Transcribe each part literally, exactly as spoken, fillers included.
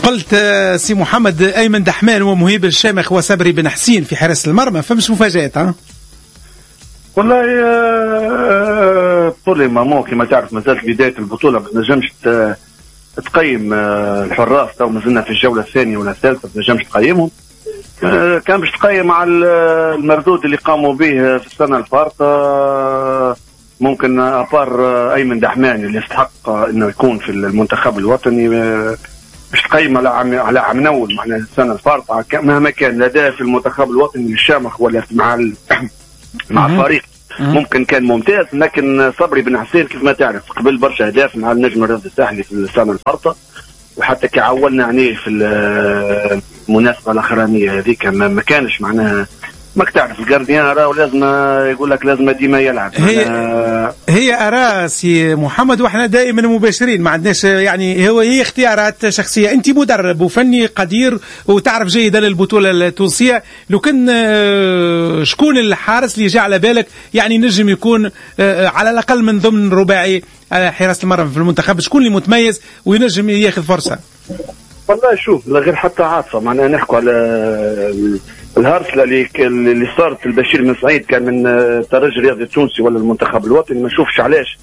قلت سي محمد أيمن دحمان ومهيب الشامخ وصبري بن حسين في حراسة المرمى، فمش مفاجآت ها؟ والله بطولة مامو كما تعرف مازالت بداية البطولة، ما تنجمش تقيم الحراس، تو مازلنا في الجولة الثانية ولا الثالثة، ما تنجمش تقيمهم. كان باش تقيم على المردود اللي قاموا به في السنة الفارطة، ممكن أبار أيمن دحمان اللي يستحق إنه يكون في المنتخب الوطني، باش تقيم على عم على عم نول معناها السنة الفارطة مهما كان الأداء في المنتخب الوطني للشامخ ولا مع ال... مع الفريق ممكن كان ممتاز، لكن صبري بن حسين كيف ما تعرف قبل برشا أهداف مع النجم الرياضي الساحلي في السنة الفارطة، وحتى كي عولنا عليه في المناسبة الأخرانية هذيك ما كانش معناها ماك تعرف الجارديان راه لازم يقول لك لازم ديما يلعب. هي هي اراء سي محمد، واحنا دائما مباشرين ما عندناش يعني، هو هي اختيارات شخصيه. انت مدرب وفني قدير وتعرف جيدا البطوله التونسيه، لو كان شكون الحارس اللي جاء على بالك يعني نجم يكون على الاقل من ضمن رباعي حراسه المرمى في المنتخب، شكون اللي متميز وينجم ياخذ فرصه؟ والله شوف لا غير حتى عاطفه معناها نحكوا على الهرسله اللي اللي صارت البشير بن سعيد، كان من الترجي الرياضي التونسي ولا المنتخب الوطني، ما نشوفش علاش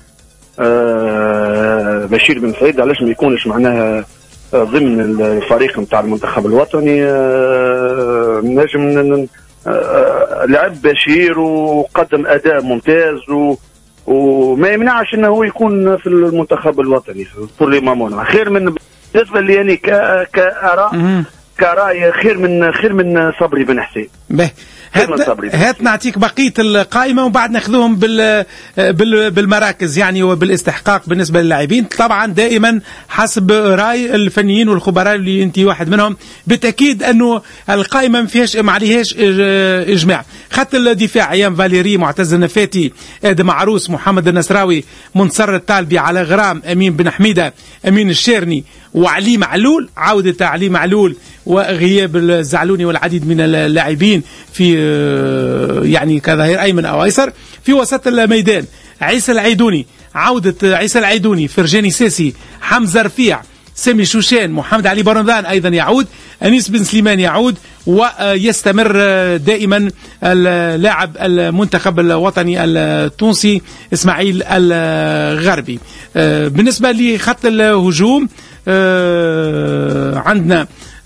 بشير بن سعيد علاش ما يكونش معناها ضمن الفريق نتاع المنتخب الوطني. نجم لعب بشير وقدم اداء ممتاز و وما يمنعش انه هو يكون في المنتخب الوطني بور مامون، خير من بالنسبه لي يعني كاراء كراي خير من خير من صبري بن حسين. باهي هات نعطيك بقيه القائمه وبعد ناخذوهم بال بالمراكز يعني وبالاستحقاق بالنسبه للاعبين، طبعا دائما حسب راي الفنيين والخبراء اللي انت واحد منهم. بالتاكيد انه القائمه ما فيهاش ما عليهاش اجماع. خط الدفاع ايام فاليري، معتز النفاتي، ادم عروس، محمد النصراوي، منصر الطالبي، على غرام، امين بن حميده، امين الشيرني، وعلي معلول، عوده علي معلول وغياب الزعلوني والعديد من اللاعبين في يعني كظهير ايمن او ايسر. في وسط الميدان عيسى العيدوني، عوده عيسى العيدوني، فرجاني ساسي، حمزه رفيع، سامي شوشان، محمد علي برمضان ايضا يعود، انيس بن سليمان يعود، ويستمر دائما اللاعب المنتخب الوطني التونسي اسماعيل الغربي. بالنسبه لخط الهجوم عندنا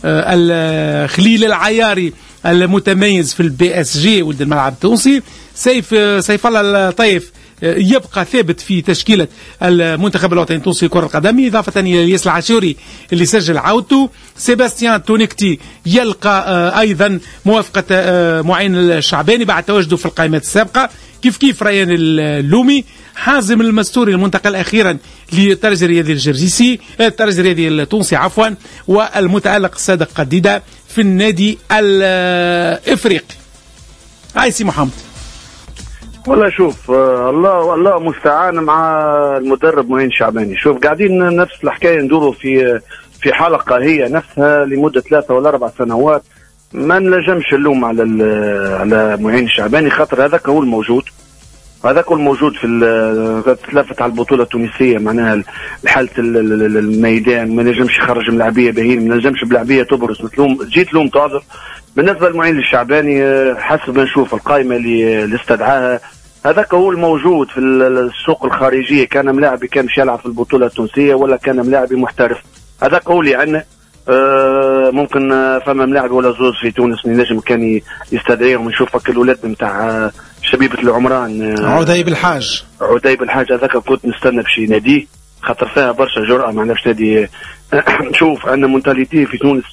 الخليل العياري المتميز في البي اس جي ولد الملعب التونسي، سيف سيف الله الطيف يبقى ثابت في تشكيلة المنتخب الوطني التونسي لكرة القدم، إضافة إلى الياس العاشوري اللي سجل عودته. سيباستيان تونيكتي يلقى أيضا موافقة معين الشعباني بعد تواجده في القائمات السابقة، كيف كيف ريان اللومي. حازم المستوري المنتقل أخيرا للترجي الرياضي الجرجيسي الترجي الرياضي التونسي عفوا، والمتألق صادق قديدة في النادي الإفريقي. هاي سي محمد. والله شوف الله الله مستعان مع المدرب معين شعباني. شوف قاعدين نفس الحكايه ندوروا في في حلقه هي نفسها لمده ثلاثه ولا اربع سنوات، ما نلجمش اللوم على على معين شعباني، خاطر هذاك هو الموجود، هذاك هو الموجود في تلافت على البطوله التونسيه، معناها حاله الميدان ما نجمش يخرج ملاعبيه باهين، ما نجمش بلاعبيه تبرز تلوم جيت لوم تعذر. بالنسبه للمعين الشعباني حسب ما نشوف القائمه اللي استدعاها هذاك هو الموجود في السوق الخارجيه، كان ملاعبي كان مش يلعب في البطوله التونسيه ولا كان ملاعبي محترف، هذاك هو اللي عندنا. آه ممكن فما ملاعب ولا زوز في تونس اللي نجم كان يستدعيهم، نشوف الولاد نتاع شبيبه العمران آه عديب الحاج عديب الحاج هذاك كنت نستنى باش يناديه، خاطر فيها برشا جرأه ما عرفش نادي. نشوف عندنا مونتاليتي في تونس،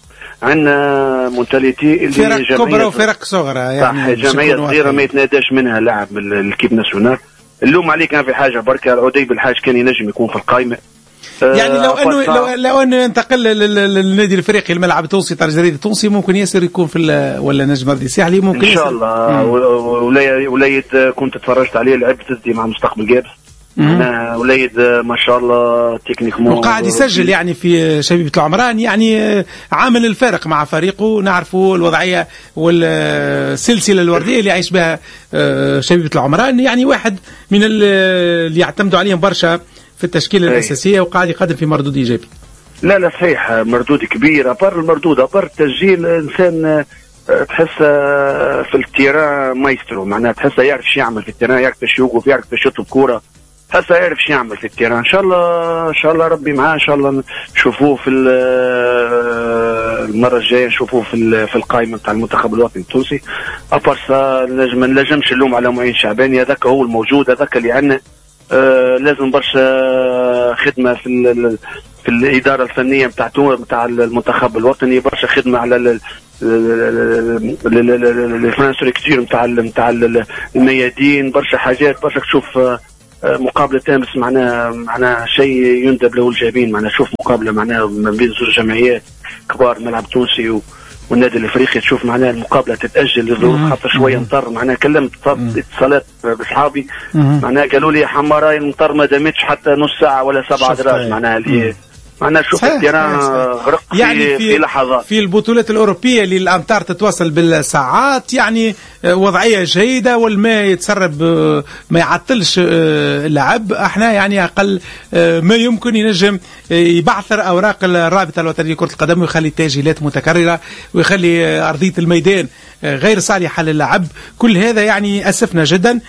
عندنا مونتاليتي اللي فرق كبرى وفرق صغرى، يعني جمعيه صغيره ما يتناداش منها لاعب من الكيب ناسيونال. اللوم عليه كان في حاجه بركه، العديب الحاج كان ينجم يكون في القائمه. يعني لو انه لو, لو انه انتقل للنادي الافريقي الملعب التونسي الترجي الرياضي التونسي ممكن ياسر يكون في ولا نجم ردي الساحلي ممكن ان شاء الله. وليد كنت تفرجت عليه لعب تسدي مع مستقبل جابس، انا وليد ما شاء الله تكنيك مو وقاعد يسجل يعني في شبيبه العمران، يعني عامل الفارق مع فريقه. نعرفوا الوضعيه والسلسله الورديه اللي عايش بها شبيبه العمران، يعني واحد من اللي يعتمدوا عليهم برشا في التشكيله الاساسيه وقاعد يقدم في مردود ايجابي. لا لا صحيح مردود كبير. ابر المردود ابر التسجيل انسان تحس في التيران مايسترو، معناها تحسه يعرف شو يعمل في التيران، يعرف ايش يوقف، يعرف ايش يطلب كوره، تحسه يعرف شو يعمل في التيران. ان شاء الله ان شاء الله ربي معاه، ان شاء الله نشوفوه في المره الجايه، نشوفوه في في القائمه نتاع المنتخب الوطني التونسي. ابرسا ما نجمش اللوم على معين شعباني، هذاك هو الموجود، هذاك اللي عندنا. آه لازم برشا خدمه في في الاداره الفنيه نتاع نتاع المنتخب الوطني، برشا خدمه على الانفراستركتور نتاع نتاع الميادين، برشا حاجات، برشا تشوف مقابله امس معناها معناها شيء يندب له الجبين. معناها شوف مقابله معناها ما بين زوج جمعيات كبار، الملعب التونسي والنادي الافريقي، تشوف معناها المقابله تتاجل لظروف خاطر شويه مطر. معناها كلمت اتصالات باصحابي معناها قالوا لي حمراي المطر ما دامتش حتى نص ساعه ولا سبعة دراج، معناها اللي معناها شوف التيران غرق يعني في, في لحظات. في البطولات الأوروبية اللي الأمطار تتواصل بالساعات، يعني وضعية جيدة والماء يتسرب ما يعطلش اللعب. احنا يعني أقل ما يمكن ينجم يبعثر أوراق الرابطة الوطنية لكرة القدم ويخلي تسجيلات متكررة ويخلي أرضية الميدان غير صالحة للعب. كل هذا يعني أسفنا جدا.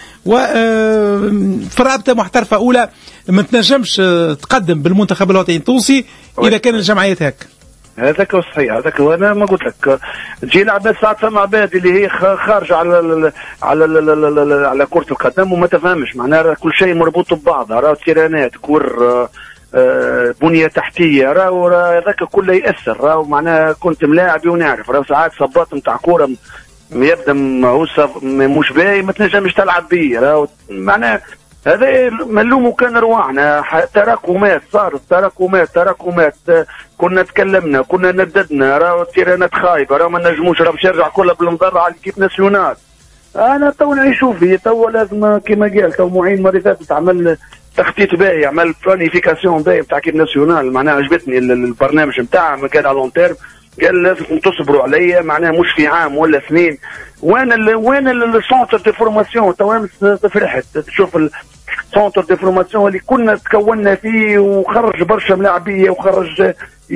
وفي رابطة محترفة أولى ما تنجمش تقدم بالمنتخب الوطني التونسي إذا كان الجمعيات هيك. هذاك هو صحيح، هذاك هو. انا ما قلت لك تجي لعبات ساعات فما عباد اللي هي خارجه على ال على ال على كره القدم وما تفهمش، معناها كل شيء مربوط ببعض، راهو تيرانات كور بنيه تحتيه، راهو هذاك كله ياثر. راهو معناها كنت ملاعبي ونعرف، راهو ساعات صباط نتاع كوره يبدا ماهوش مش باهي ما تنجمش تلعب بيه. راهو معناها هذا ملوم كان رواحنا، تراكمات صارت تراكمات تراكمات كنا تكلمنا كنا نددنا، راهو التيرانات خايبه، راهو ما نجموش، راهو باش يرجع كله بالمضر على الكيب ناسيونال. انا تو نعيشوا فيه، تو لازم كيما قال تو معين مرة فاتت تعمل تخطيط باهي، عمل بلانيفيكاسيون باهي بتاع كيب ناسيونال. معناها عجبتني البرنامج نتاعها، كان على لون تيرم، قال لازم تصبروا عليا معناها مش في عام ولا سنين. وين ال وين السونتر دي فورماسيون تو امس فرحت تشوف السونتر دي فورماسيون اللي كنا تكوننا فيه وخرج برشا ملاعبيه وخرج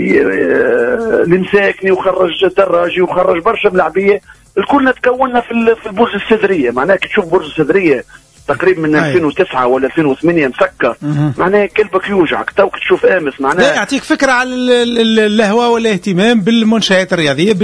المساكني وخرج دراجي وخرج برشا ملاعبيه، الكلنا تكوننا في في البرج السدريه. معناها كي تشوف برج السدريه تقريبا من ألفين وتسعة ولا ألفين وثمانية مسكر، معناها كلبك يوجعك. توك تشوف امس معناها يعطيك فكره على الهوى والاهتمام بالمنشآت الرياضيه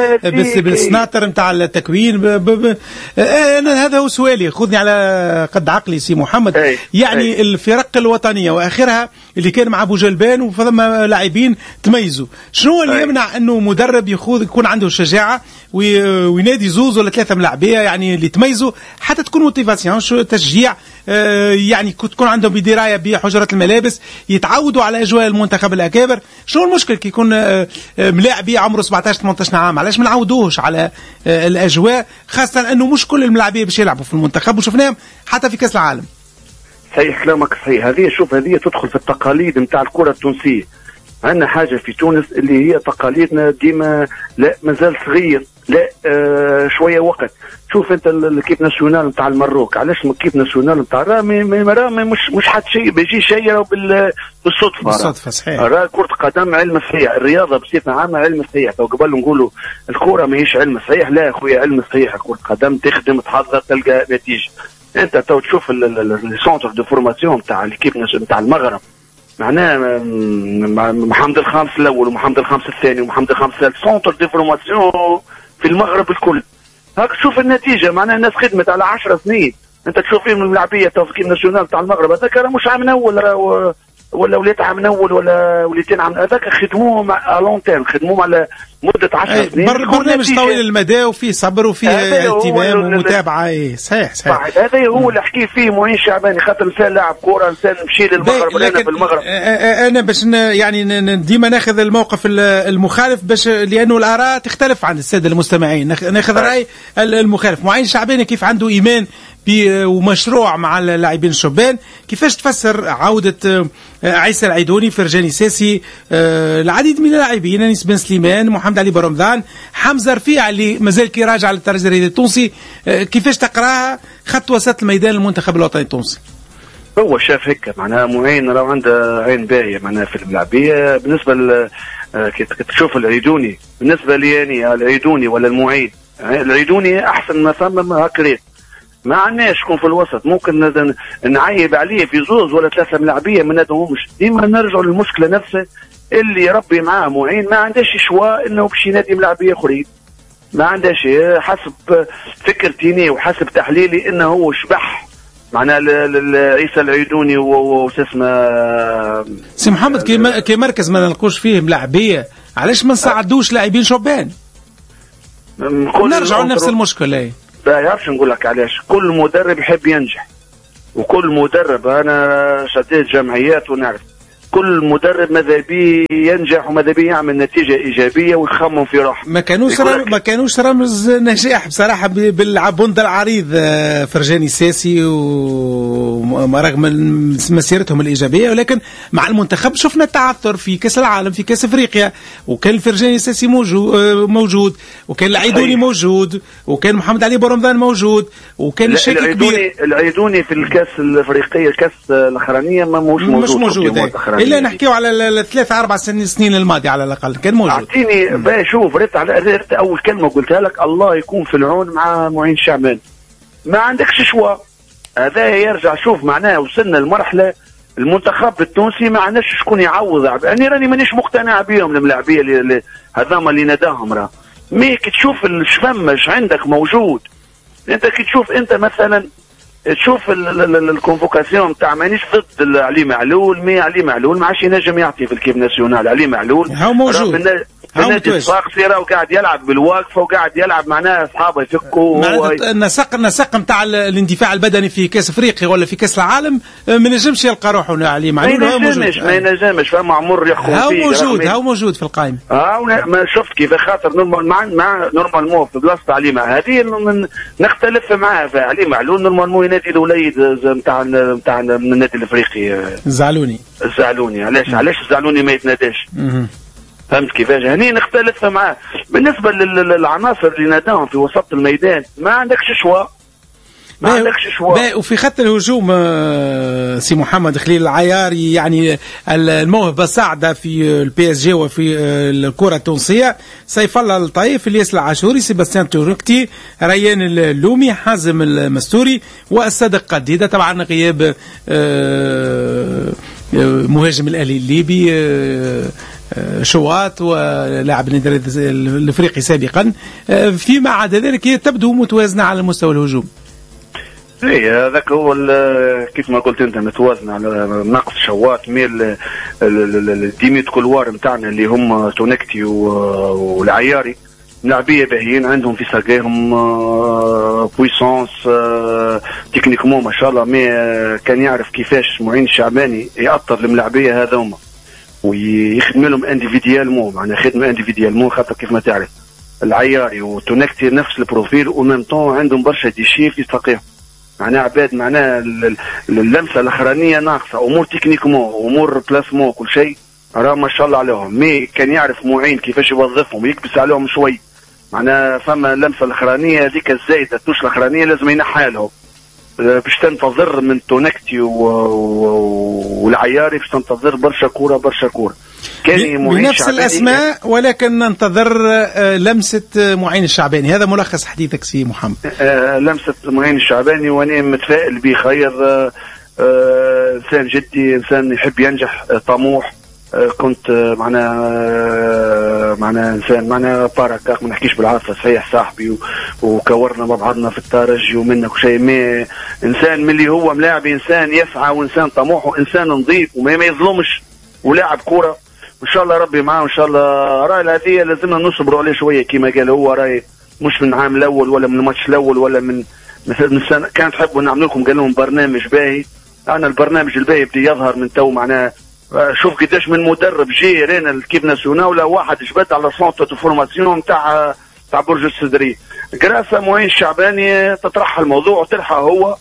بالسناتر نتاع التكوين. ب... ب... انا هذا هو سؤالي، خذني على قد عقلي سي محمد. أي. يعني أي. الفرق الوطنيه واخرها اللي كان مع ابو جلبان وفما لاعبين تميزوا، شنو اللي أي. يمنع انه مدرب يخوض يكون عنده الشجاعه وينادي زوز ولا ثلاثه ملاعبيه يعني اللي تميزوا حتى تكون موتيفاسيون شو تشجيع، آه يعني تكون عندهم بدرايه بحجره الملابس يتعودوا على اجواء المنتخب الاكابر. شنو المشكل كي يكون آه ملاعبي عمره سبعطاش ثمنطاش عام، علاش ما نعودوهش على آه الاجواء، خاصه انه مش كل الملاعبيه باش يلعبوا في المنتخب وشفناهم حتى في كاس العالم. صحيح كلامك صحيح. هذه شوف هذه تدخل في التقاليد نتاع الكره التونسيه. عندنا حاجه في تونس اللي هي تقاليدنا ديما لا مازال صغير، لا آه شويه وقت. شوف انت الكيب ناسيونال نتاع المروك، علاش الكيب ناسيونال نتاع رامي رامي مش مش حد شيء بيجي شيء بالصدفه. بالصدفه صحيح. راه كره القدم علم صحيح، الرياضه بصفه عامه علم صحيح. تو قبل نقولوا الكره ماهيش علم صحيح، لا يا خويا علم صحيح. كره القدم تخدم تحضر تلقى نتيجه. انت تو تشوف السونتر دو فورماسيون نتاع الكيب نتاع المغرب، معناه محمد الخامس الاول ومحمد الخامس الثاني ومحمد الخامس الثالث، سونتر دي فورماسيون في المغرب الكل. هاك تشوف النتيجه، معناها الناس خدمت على عشر سنين. انت تشوف فيهم الملاعبيه تو في ناسيونال تاع المغرب هذاك راه مش عام اول ولا وليت عام اول ولا وليتين عام، هذاك خدموهم على لون تيرم، خدموهم على مده عشر سنين. برنامج طويل المدى وفيه صبر وفيه اهتمام ومتابعه. اي صحيح صحيح. هذا هو اللي حكي فيه معين شعباني، خاطر انسان لاعب كوره، انسان مشي للمغرب وانا في المغرب. انا باش يعني ديما ناخذ الموقف المخالف باش لانه الاراء تختلف عن الساده المستمعين، ناخذ راي المخالف. معين شعباني كيف عنده ايمان ومشروع مع اللاعبين الشبان، كيفاش تفسر عودة عيسى العيدوني، فرجاني ساسي، العديد من اللاعبين، انيس بن سليمان، محمد علي برمضان، حمزة رفيع اللي مازال كي راجع على الترجي الرياضي التونسي، كيفاش تقراها خط وسط الميدان المنتخب الوطني التونسي؟ هو شاف هيك معناها معين لو عنده عين باهيه معناها في الملاعبيه. بالنسبه ل تشوف العيدوني، بالنسبه لي يعني العيدوني ولا المعيد، العيدوني احسن ما ثم هكريت، ما عندناش شكون في الوسط ممكن نعيب عليه في زوز ولا ثلاثه ملاعبيه ما نادهمش. ديما نرجعوا للمشكله نفسها اللي يربي معاه معين ما عندهاش شواء انه باش ينادي ملاعبيه اخرين، ما عندهاش. حسب فكرتيني وحسب تحليلي انه هو شبح معناها عيسى العيدوني واسمه سي محمد كي كي مركز ما نلقوش فيه ملاعبيه، علاش ما نساعدوش لاعبين شبان؟ نرجعوا لنفس المشكله. لا يعرفش نقول لك علاش، كل مدرب يحب ينجح، وكل مدرب انا شديت جمعيات ونعرف كل مدرب ماذا بيه ينجح وماذا بيه يعمل نتيجه ايجابيه ويخمم في روحه. ما كانوش ما كانوش رمز نجاح بصراحه بالعبند العريض فرجاني الساسي ورغم مسيرتهم الايجابيه، ولكن مع المنتخب شفنا التعثر في كاس العالم في كاس افريقيا، وكان فرجاني الساسي موجود، وكان العيدوني موجود، وكان محمد علي بورمضان موجود، وكان الشك كبير. العيدوني في الكاس الافريقيه الكاس الاخرانيه ما موش موجود, مش موجود الا نحكيو على الثلاث اربع سنين الماضيه على الاقل كان موجود. اعطيني باهي شوف ريت على ريت اول كلمه قلتها لك، الله يكون في العون مع معين شعبان، ما عندكش شوا. هذا يرجع شوف معناه وصلنا لمرحله المنتخب التونسي ما عندناش شكون يعوض. انا راني مانيش مقتنع بهم الملاعبيه اللي هذاما اللي ناداهم راه مي كي تشوف الشفمش عندك موجود. انت كي تشوف انت مثلا تشوف الكونفوكاسيون تاع مانيش ضد علي معلول، مي علي معلول ما عادش ينجم يعطي في الكيب ناسيونال. علي معلول هو موجود النادي الصاقسي راه وقاعد يلعب بالواقفه وقاعد يلعب معناها اصحابه يفكوا. النسق النسق نتاع الاندفاع البدني في كاس افريقيا ولا في كاس العالم ما ينجمش يلقى روحه علي معلول. هو موجود ما ينجمش فما عمر يحكم فيه. هو موجود هو موجود في القائمه. اه ما شفت كيف خاطر نورمال مع مع نورمال مو في بلاصه علي مع هذه نختلف معاه. علي معلول نورمال مو ينادي الاوليد نتاع نتاع من النادي الافريقي الزعلوني الزعلوني علاش علاش الزعلوني ما يتناداش؟ فهمت كيفاش؟ هني نختلف معاه. بالنسبه للعناصر اللي ناداهم في وسط الميدان ما عندكش شوا ما عندكش شوا. وفي خط الهجوم سي محمد خليل العياري يعني الموهبه صاعده في البي اس جي وفي الكره التونسيه. سيف الله الطايف، الياس العاشوري، سيباستيان توركتي، ريان اللومي، حازم المستوري، والصادق قديده. طبعا غياب مهاجم الاهلي الليبي شواط ولاعب النادي الافريقي سابقا. فيما عدا ذلك تبدو متوازنه على مستوى الهجوم. اي هذاك هو كيف ما قلت انت متوازنه على نقص شواط. ميل الديميت كولوار نتاعنا اللي هم تونكتي والعياري لاعبيه باهيين عندهم في ساقيهم بويسونس تكنيكمون ما شاء الله. مي كان يعرف كيفاش معين الشعباني يأطر الملاعبيه هذوما ويخدم لهم انديفيديالمون معناها خدمه انديفيديالمون. خاطر كيف ما تعرف العياري وتونكتي نفس البروفيل وميم طون عندهم برشا ديشي في ساقيهم معناها عباد معناها اللمسه الاخرانيه ناقصه، امور تكنيكمون امور بلاسمون كل شيء راه ما شاء الله عليهم. مي كان يعرف معين كيفاش يوظفهم ويكبس عليهم شوي معناها فما اللمسه الاخرانيه هذيك الزايده التوش الاخرانيه لازم ينحى لهم باش تنتظر من تونكتي والعياري باش تنتظر برشا كوره برشا كوره. كان بنفس الاسماء ولكن ننتظر لمسه معين الشعباني. هذا ملخص حديثك سي محمد. لمسه معين الشعباني وانا متفائل به خير. انسان جدي، انسان يحب ينجح، طموح. كنت معنا معنا انسان معنا بارك ما نحكيش بالعافيه صحيح صاحبي وكورنا مع بعضنا في الترجي ومنك شيء. ما انسان من اللي هو ملاعب، انسان يسعى وانسان طموح وانسان نظيف وما ما يظلمش ولاعب كوره. ان شاء الله ربي معاه. ان شاء الله راي الهديه لازمنا نصبروا عليه شويه كما قال هو. راي مش من العام الاول ولا من الماتش الاول ولا من مثل من سنه. كان تحبوا نعمل لكم قال لهم برنامج باهي. انا البرنامج الباهي بدي يظهر من تو معناه. شوف قداش من مدرب جي رينا الكيب ناسيونال ولا واحد جبت على سونتر دو فورماسيون نتاع تاع برج السدري. جراسه معين الشعباني تطرح الموضوع وطرحه هو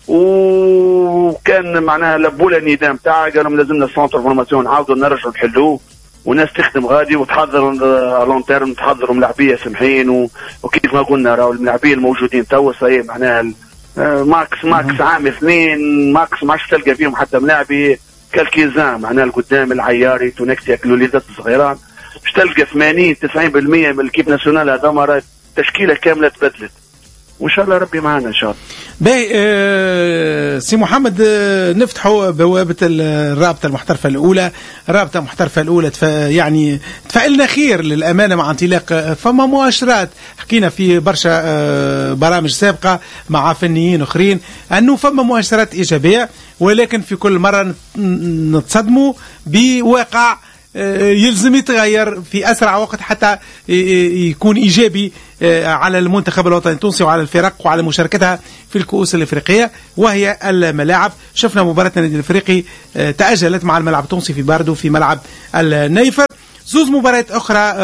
وكان معناها لبوله النداء نتاعها قالوا لازمنا سونتر فورماسيون نعاودوا نرجعوا نحلوه والناس تخدم غادي وتحضر لون تيرم تحضروا ملاعبيه سمحين وكيف ما قلنا راهو الملاعبيه الموجودين توا صحيح معناها ماكس ماكس عام اثنين ماكس ما عادش تلقى فيهم حتى ملاعبي كالكيزان معناها القدام العياري تونكسي الوليدات الصغيران باش تلقى ثمانين تسعين بالمئة من الكيب ناسيونال هذا راه تشكيله كامله تبدلت وان شاء الله ربي معنا ان شاء الله. باهي آه سي محمد آه نفتحوا بوابه الرابطه المحترفه الاولى، الرابطه المحترفه الاولى تف... يعني تفائلنا خير للامانه مع انطلاق فما مؤشرات، حكينا في برشا آه برامج سابقه مع فنيين اخرين انه فما مؤشرات ايجابيه، ولكن في كل مره نتصدموا بواقع يلزم يتغير في أسرع وقت حتى يكون إيجابي على المنتخب الوطني التونسي وعلى الفرق وعلى مشاركتها في الكؤوس الإفريقية وهي الملاعب. شفنا مباراة النادي الإفريقي تأجلت مع الملعب التونسي في باردو في ملعب النيفر. زوز مباريات أخرى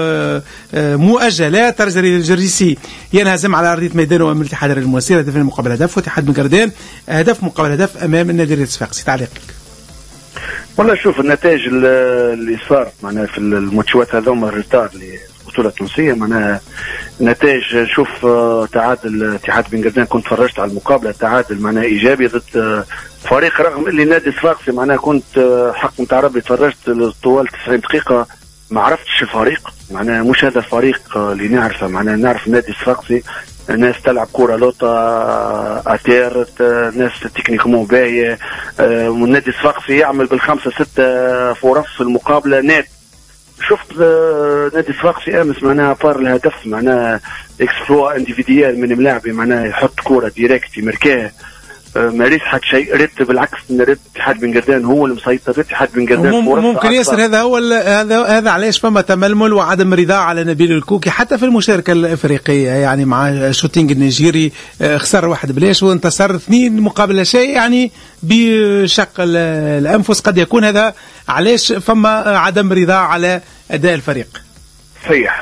مؤجلة، ترجري الجريسي ينهزم على أرضية ميدانه أمام الاتحاد المواسير هدفين مقابل هدف، واتحاد بن قردان هدف مقابل هدف أمام النادي الصفاقسي. تعليقك؟ والله شوف النتائج اللي صارت معناها في الماتشات هذوما الريتار للبطوله التونسيه معناها نتائج شوف تعادل الاتحاد بن قردان كنت فرجت على المقابله تعادل معناها ايجابي ضد فريق رغم اللي نادي الصفاقسي معناها كنت حق نتاع ربي تفرجت طوال تسعين دقيقه ما عرفتش الفريق معناها مش هذا الفريق اللي نعرفه معناها نعرف نادي الصفاقسي ناس تلعب كرة لوطة أتير ناس تكنيكمون باهية والنادي الصفاقسي يعمل بالخمسة ستة فرص في المقابلة نات. شفت نادي الصفاقسي أمس معناها بار الهدف معناها اكسبلوا انديفيديال من ملاعبي معناها يحط كرة ديريكت يمركاه ما ريت حد شيء ريت بالعكس ان ريت اتحاد بن قردان هو اللي مسيطر اتحاد بن قردان ممكن ياسر هذا هو هذا هذا علاش فما تململ وعدم رضا على نبيل الكوكي حتى في المشاركه الافريقيه يعني مع شوتينج النيجيري خسر واحد بلاش وانتصر اثنين مقابل شيء يعني بشق الانفس. قد يكون هذا علاش فما عدم رضا على اداء الفريق. صحيح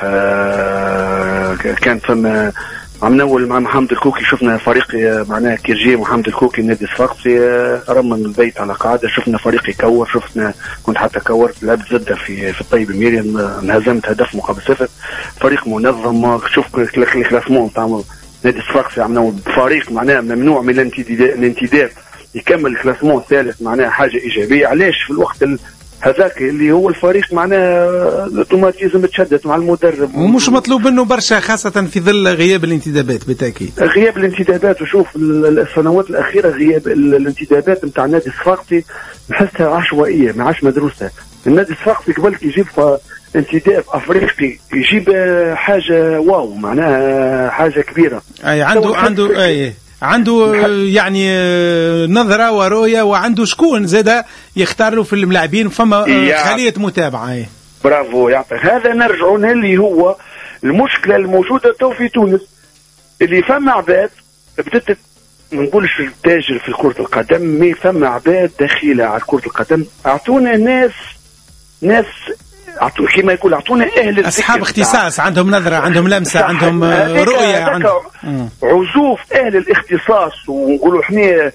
آه كان فما عم نول مع محمد الكوكي شفنا فريق معناه كيرجي محمد الكوكي النادي الصفاقسي رمى من البيت على قاعده شفنا فريق يكور شفنا كنت حتى كورت لعبت زده في في الطيب الميريان انهزمت هدف مقابل صفر. فريق منظم شوف الكلاسمون تاع النادي الصفاقسي عم نول فريق معناه ممنوع من الانتداب يكمل الكلاسمون الثالث معناه حاجه ايجابيه. علاش في الوقت هذاك اللي هو الفريق معناه الاوتوماتيزم تشدد مع المدرب ومش مطلوب منه برشا خاصة في ظل غياب الانتدابات بالتأكيد. غياب الانتدابات وشوف السنوات الأخيرة غياب الانتدابات نتاع النادي الصفاقسي نحسها عشوائية ما عادش مدروسة. النادي الصفاقسي قبل يجيب انتداب أفريقي يجيب حاجة واو معناها حاجة كبيرة. أي عنده عنده أي عنده يعني نظرة ورؤية وعنده شكون زادا يختار له في الملاعبين فما خلية متابعة. برافو يعطي هذا نرجعوا اللي هو المشكلة الموجودة تو في تونس اللي فما عباد بدت ما نقولش التاجر في كرة القدم مي فما عباد دخيلة على كرة القدم اعطونا ناس ناس عطو كما يقول اعطونا اهل اصحاب اختصاص عندهم نظره عندهم لمسه عندهم رؤيه عندهم عزوف اهل الاختصاص ونقولوا احنا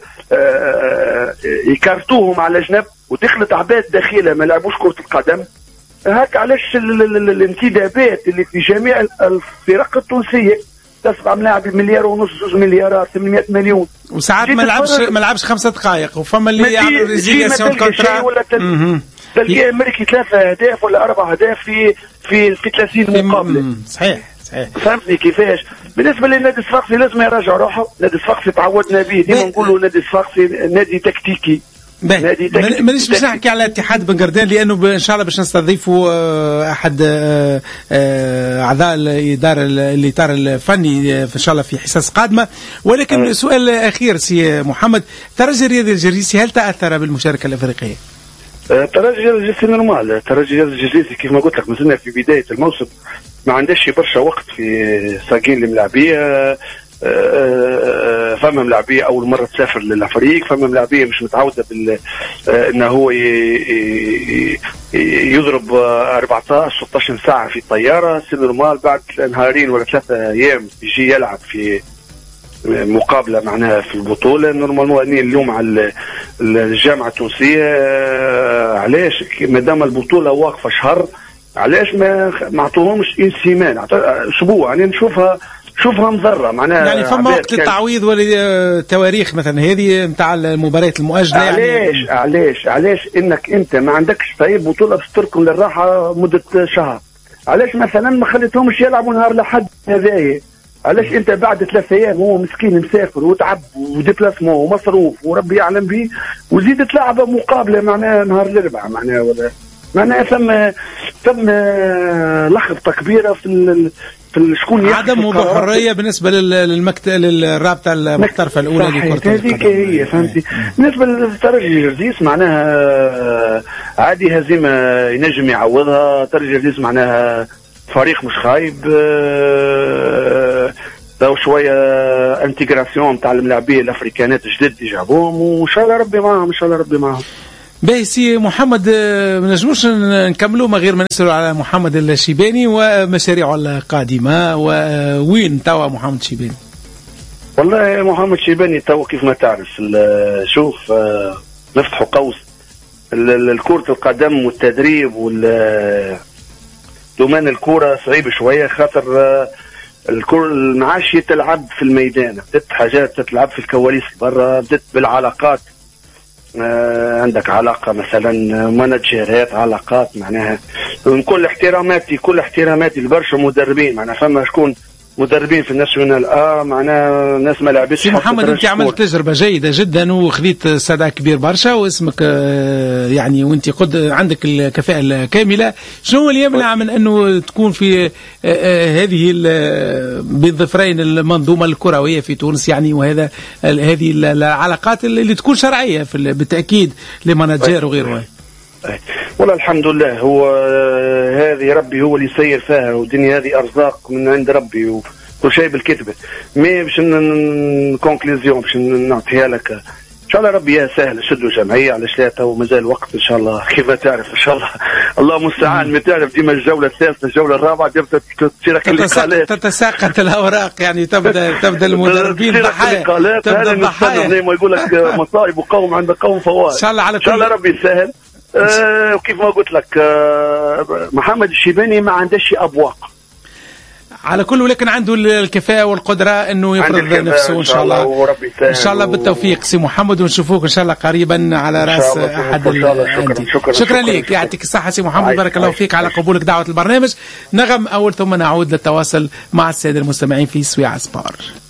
يكارتوهم على جنب ودخلت عباد دخيله ما لعبوش كره القدم. هاك علاش الانتدابات اللي في جميع الفرق التونسيه تسبع ملاعب مليار ونص زوج مليارات ثمانمائة مليون وساعات ما لعبش ما لعبش خمسة دقائق وفما اللي يعمل ريزيلياسيون كونترا تلقى امريكي ثلاثة اهداف ولا اربع اهداف في في في ثلاثين مقابله. صحيح صحيح فهمتني كيفاش. بالنسبه للنادي الصفاقسي لازم يراجع روحه. النادي الصفاقسي تعودنا به ديما نقولوا النادي الصفاقسي نادي تكتيكي. مانيش باش نحكي على اتحاد بن قردان لانه ان شاء الله باش نستضيفوا احد اعضاء الاداره الاطار الفني ان شاء الله في حصص قادمه. ولكن سؤال اخير سي محمد، ترجي رياض الجريسي هل تاثر بالمشاركه الافريقيه؟ ترجي الجريسي نورمال. ترجي الجريسي كيف ما قلت لك مازلنا في بدايه الموسم ما عندش برشا وقت في ساقين الملاعبيه. فما ملاعبيه اول مره تسافر للفريق فما ملاعبيه مش متعوده بال انه هو يضرب أربعطاش ستة عشر ساعه في الطياره. سي نورمال بعد نهارين ولا ثلاثه ايام يجي يلعب في مقابله معناها في البطوله. نورمالمون اليوم على الجامعه التونسيه علاش مادام البطوله واقفه شهر علاش ما ما عطوهمش ان سيمان اسبوع يعني نشوفها شوفها مضره معناها. يعني فما وقت للتعويض ولا تواريخ مثلا هذه نتاع المباريات المؤجله؟ علاش يعني علاش علاش انك انت ما عندكش طيب بطوله باش تركن للراحه مده شهر؟ علاش مثلا ما خليتهمش يلعبوا نهار الاحد هذايا؟ علاش انت بعد ثلاث ايام هو مسكين مسافر وتعب وديبلاسمون ومصروف وربي يعلم به وزيد تلعب مقابله معناها نهار الاربعاء معناها ولا معناها ثم ثم لخبطه كبيره في في شكون عدم حريه بالنسبه للمكتب للرابطه المحترفه الاولى لكره القدم. هذيك هي فهمتي. بالنسبه للترجي جرزيس معناها عادي هزيمه ينجم يعوضها. ترجي جرزيس معناها فريق مش خايب، تو شويه انتجراسيون نتاع الملاعبيه الافريكانات جدد يجابوهم وان شاء الله ربي معهم ان شاء الله ربي معهم. باهي سي محمد، ما نجموش نكملوا ما غير ما نسالوا على محمد الشيباني ومشاريعه القادمه. وين توا محمد الشيباني؟ والله محمد الشيباني توا كيف ما تعرف شوف نفتحوا قوس الكرة القدم والتدريب وال دومان الكرة صعيب شويه خاطر الكرة ما عادش تلعب في الميدان، بدات حاجات تلعب في الكواليس برا، بدات بالعلاقات. آه عندك علاقة مثلا مانجيرات علاقات معناها كل احتراماتي كل احتراماتي لبرشا مدربين معناها فما شكون مدربين في الناشونال اه معناها ناس ما لعبتش. سي محمد انت عملت تجربه جيده جدا وخذيت صدى كبير برشا واسمك آه يعني وانت قد عندك الكفاءه الكامله. شنو اللي يمنع من انه تكون في آه آه هذه بالظفرين المنظومه الكرويه في تونس يعني وهذا هذه العلاقات اللي تكون شرعيه في بالتاكيد لمانجير وغيره؟ والله الحمد لله هو هذه ربي هو اللي يسير فيها والدنيا هذه ارزاق من عند ربي وكل شيء بالكتبه. مي باش نكونكليزيون باش نعطيها لك ان شاء الله ربي يا سهل شدوا جمعيه على ثلاثه ومازال وقت ان شاء الله كيف تعرف ان شاء الله الله المستعان. ما تعرف ديما الجوله الثالثه الجوله الرابعه تبدا تصير اللقاءات تتساقط الاوراق يعني تبدا تبدا المدربين ضحايا تبدا الضحايا زي ما يقول لك مصائب وقوم عند قوم فوائد. ان شاء الله على كل ان شاء الله ربي يسهل. آه وكيف ما قلت لك آه محمد الشيباني ما عندهش ابواق على كل، ولكن عنده الكفاءة والقدرة انه يفرض نفسه ان شاء الله. ان شاء الله بالتوفيق سي محمد ونشوفوك ان شاء الله قريبا على راس احد الانديه. شكرا, شكرا لك يعطيك الصحة سي محمد، بارك الله فيك على قبولك دعوة البرنامج. نغم اول ثم نعود للتواصل مع السادة المستمعين في سويعة سبار.